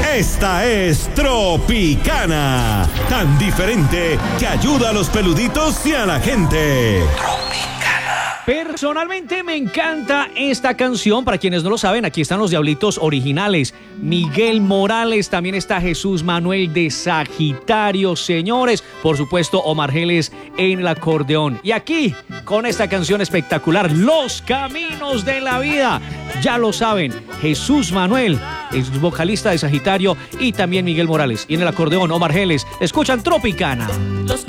Esta es Tropicana, tan diferente que ayuda a los peluditos y a la gente. Personalmente me encanta esta canción. Para quienes no lo saben, aquí están los Diablitos originales. Miguel Morales, también está Jesús Manuel de Sagitario, señores. Por supuesto, Omar Geles en el acordeón. Y aquí, con esta canción espectacular, Los Caminos de la Vida. Ya lo saben, Jesús Manuel, el vocalista de Sagitario, y también Miguel Morales. Y en el acordeón, Omar Geles. Escuchan Tropicana. Los